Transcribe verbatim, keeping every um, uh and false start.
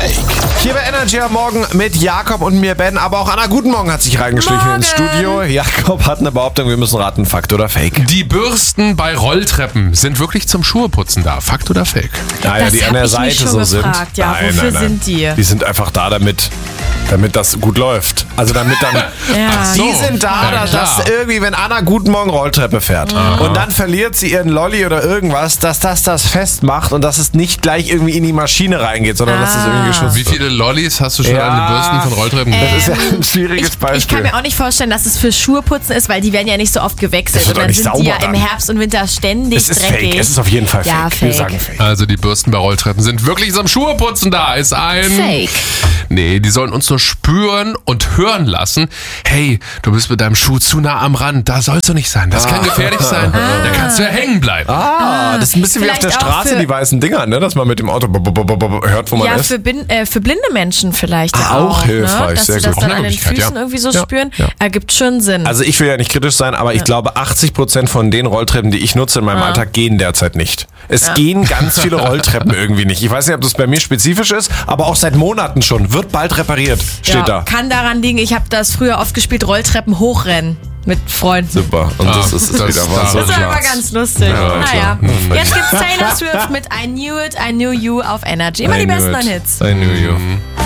Fake? Hier bei Energy am Morgen mit Jakob und mir Ben, aber auch Anna Guten Morgen hat sich reingeschlichen Morgen. ins Studio. Jakob hat eine Behauptung, wir müssen raten, Fakt oder Fake? Die Bürsten bei Rolltreppen sind wirklich zum Schuheputzen da. Fakt oder Fake? Naja, Das die hab an der ich mich Seite schon so gefragt, sind. ja. Wofür sind die? Die sind einfach da, damit, damit das gut läuft. Also damit dann... Ja. Ach so. Die sind da, Ja, dass, klar. dass irgendwie, wenn Anna Guten Morgen Rolltreppe fährt und dann verliert sie ihren Lolli oder irgendwas, dass das das festmacht und dass es nicht gleich irgendwie in die Maschine reingeht, sondern dass es irgendwie geschützt Wie viele Lollis hast du schon Ja. an den Bürsten von Rolltreppen? Äh, Das ist ja ein schwieriges Ich, Beispiel. ich kann mir auch nicht vorstellen, dass es für Schuheputzen ist, weil die werden ja nicht so oft gewechselt. Das wird Und auch dann nicht sind die ja sauber im dann. Herbst und Winter ständig es ist dreckig. fake, es ist auf jeden Fall fake. Ja, Wir fake. sagen fake. Also die Bürsten bei Rolltreppen sind wirklich zum Schuheputzen da. Ist ein... Fake. Nee, die sollen uns nur spüren und hören lassen. Hey, du bist mit deinem Schuh zu nah am Rand. Da sollst du nicht sein. Das kann gefährlich sein. Da kannst du ja hängen bleiben. Ah, das ist ein bisschen wie auf der Vielleicht auch Straße, für- die weißen Dinger, ne? Dass man mit dem Auto b- b- b- b- hört, wo man Ja, ist. für, bin, äh, für blinde Menschen vielleicht Ah, ja auch auch. hilfreich, ne? Dass sehr sie das gut. dann Auch eine an den Möglichkeit, Füßen ja. irgendwie so Ja, spüren, ja. ergibt schon Sinn. Also ich will ja nicht kritisch sein, aber ich glaube, achtzig Prozent von den Rolltreppen, die ich nutze in meinem Alltag, gehen derzeit nicht. Es gehen ganz viele Rolltreppen irgendwie nicht. Ich weiß nicht, ob das bei mir spezifisch ist, aber auch seit Monaten schon. Wird bald repariert, steht ja, da. Kann daran liegen, ich habe das früher oft gespielt, Rolltreppen hochrennen mit Freunden. Super. Und das Ah, ist das- wieder was. das- Das ist klar. aber ganz lustig. Ja, naja, klar. Hm, jetzt gibt's Taylor Swift mit I Knew It, I Knew You auf Energy. Immer die I knew besten it. Hits. I knew you.